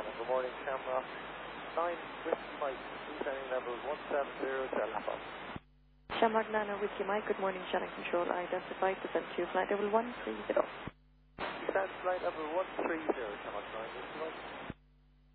Nana. Good morning, Shamrock 9 Whiskey Mike, descending level 170 to Lapa. Shamrock Nana, Whiskey Mike, good morning, channel control identified, descend to flight level 130. Descend flight level 130, Shamrock 9 Whiskey Mike.